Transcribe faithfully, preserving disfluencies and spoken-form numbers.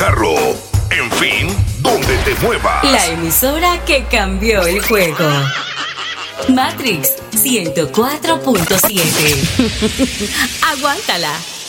carro, en fin, donde te muevas. La emisora que cambió el juego. Matrix ciento cuatro punto siete. Aguántala.